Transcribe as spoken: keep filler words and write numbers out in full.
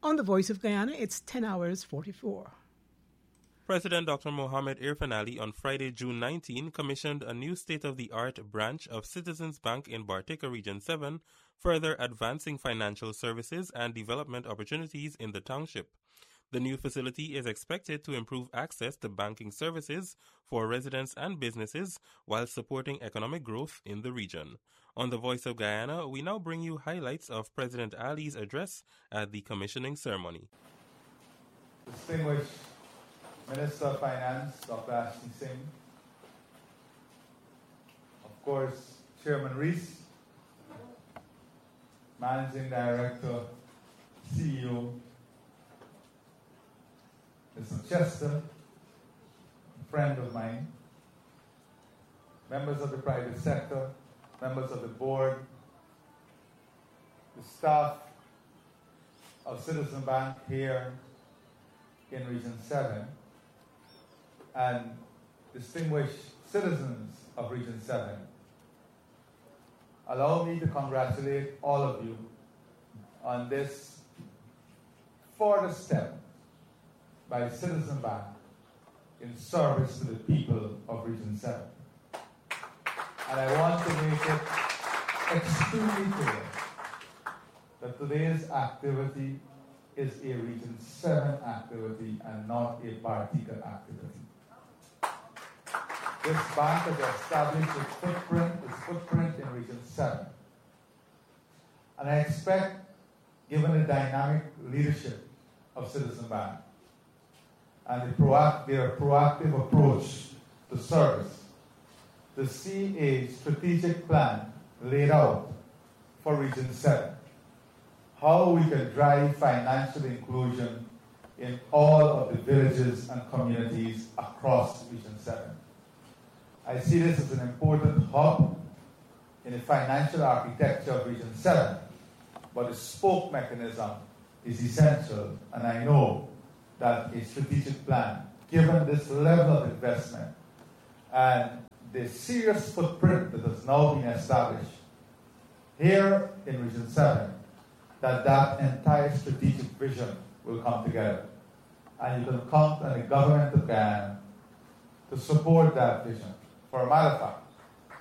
On the Voice of Guyana, it's ten hours forty-four. President Doctor Mohamed Irfaan Ali on Friday, June nineteenth, commissioned a new state-of-the-art branch of Citizens Bank in Bartica Region seven, further advancing financial services and development opportunities in the township. The new facility is expected to improve access to banking services for residents and businesses while supporting economic growth in the region. On the Voice of Guyana, we now bring you highlights of President Ali's address at the commissioning ceremony. Distinguished Minister of Finance, Doctor Ashley Singh, of course, Chairman Reese, Managing Director, C E O, Mister Chester, a friend of mine, members of the private sector, members of the board, the staff of Citizen Bank here in Region seven, and distinguished citizens of Region seven. Allow me to congratulate all of you on this further step by Citizen Bank in service to the people of Region seven. And I want to make it extremely clear that today's activity is a Region seven activity and not a Bartica activity. This bank has established its footprint, its footprint in Region seven. And I expect, given the dynamic leadership of Citizen Bank and the proact- their proactive approach to service, to see a strategic plan laid out for Region seven. How we can drive financial inclusion in all of the villages and communities across Region seven. I see this as an important hub in the financial architecture of Region seven, but the spoke mechanism is essential, and I know that a strategic plan, given this level of investment and the serious footprint that has now been established here in Region seven, that that entire strategic vision will come together. And you can count on the government of Guyana to support that vision. For a matter of fact,